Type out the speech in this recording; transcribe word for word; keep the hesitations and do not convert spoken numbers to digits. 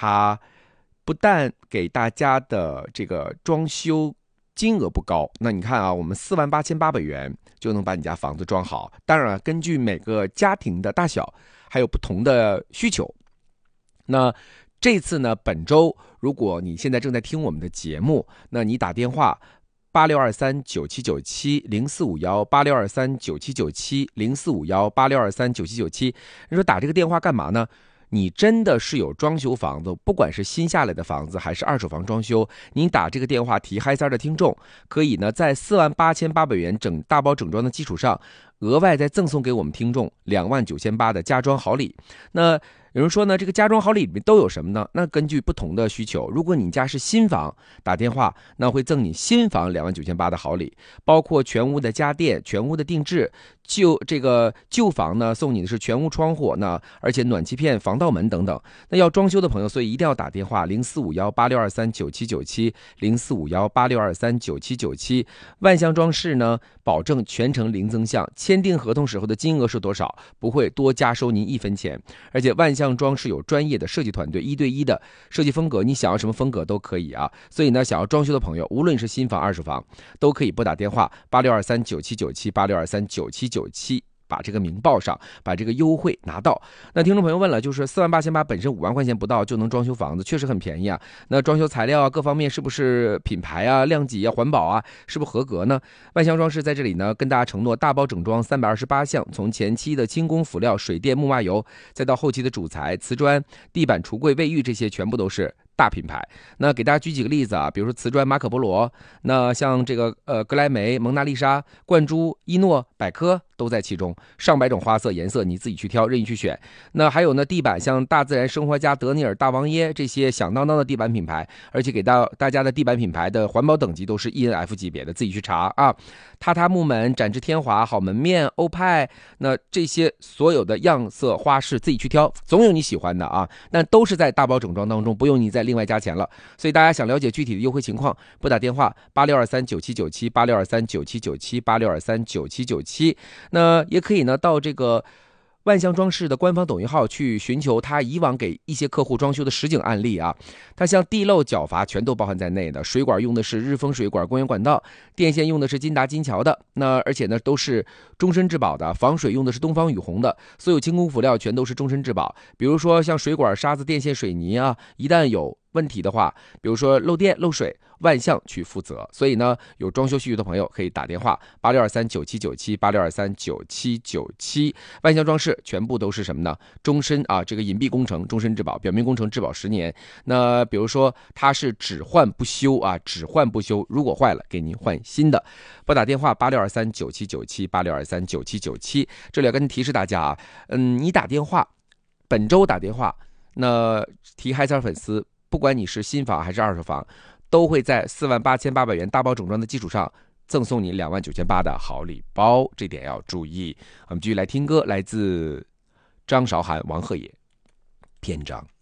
它不但给大家的这个装修金额不高，那你看啊，我们四万八千八百元就能把你家房子装好。当然，根据每个家庭的大小，还有不同的需求。那这次呢，本周如果你现在正在听我们的节目，那你打电话八六二三九七九七零四五幺八六二三九七九七零四五幺八六二三九七九七，你说打这个电话干嘛呢？你真的是有装修房子，不管是新下来的房子还是二手房装修，您打这个电话提嗨三的听众，可以呢在四万八千八百元整大包整装的基础上，额外再赠送给我们听众两万九千八的家装好礼。那有人说呢，这个家装好礼里面都有什么呢？那根据不同的需求，如果你家是新房，打电话那会赠你新房两万九千八的好礼，包括全屋的家电、全屋的定制。旧这个旧房呢，送你的是全屋窗户，那而且暖气片、防盗门等等。那要装修的朋友，所以一定要打电话零四五幺八六二三九七九七零四五幺八六二三九七九七。万象装饰呢，保证全程零增项，签订合同时候的金额是多少，不会多加收您一分钱。而且万象装饰有专业的设计团队，一对一的设计风格，你想要什么风格都可以啊。所以呢，想要装修的朋友，无论是新房、二手房，都可以拨打电话八六二三九七九七八六二三九七九七，把这个名报上，把这个优惠拿到。那听众朋友问了，就是四万八千八本身五万块钱不到就能装修房子，确实很便宜啊。那装修材料啊，各方面是不是品牌啊、量级啊、环保啊，是不是合格呢？万象装饰在这里呢，跟大家承诺大包整装三百二十八项，从前期的轻工辅料、水电、木抹油，再到后期的主材、瓷砖、地板、橱柜、卫浴，这些全部都是大品牌。那给大家举几个例子啊，比如说瓷砖马可波罗，那像这个呃格莱美、蒙娜丽莎、冠珠、伊诺、百科都在其中，上百种花色颜色你自己去挑，任意去选。那还有呢，地板像大自然生活家、德尼尔、大王耶这些响当当的地板品牌，而且给到大家的地板品牌的环保等级都是 E N F 级别的，自己去查啊。榻榻木门、展翅天华、好门面、欧派，那这些所有的样色花式自己去挑，总有你喜欢的啊。那都是在大包整装当中，不用你再另外加钱了。所以大家想了解具体的优惠情况，拨打电话八六二三九七九七八六二三九七九七八六二三九七九七。那也可以呢到这个万象装饰的官方抖音号去寻求他以往给一些客户装修的实景案例啊。它像地漏、角阀全都包含在内的，水管用的是日丰水管公园管道，电线用的是金达金桥的，那而且呢都是终身质保的，防水用的是东方雨虹的，所有轻工辅料全都是终身质保。比如说像水管、沙子、电线、水泥啊，一旦有问题的话，比如说漏电漏水，万象去负责。所以呢，有装修需求的朋友可以打电话八六二三九七九七八六二三九七九七。万象装饰全部都是什么呢？终身啊，这个隐蔽工程终身质保，表面工程质保十年。那比如说它是只换不修啊，只换不修，如果坏了给您换新的。拨打电话八六二三九七九七八六二三九七九七。这里要跟提示大家啊，嗯，你打电话，本周打电话，那提嗨三粉丝。不管你是新房还是二手房，都会在四万八千八百元大包整装的基础上赠送你两万九千八的好礼包，这点要注意。我们继续来听歌，来自张韶涵、王鹤野，篇章。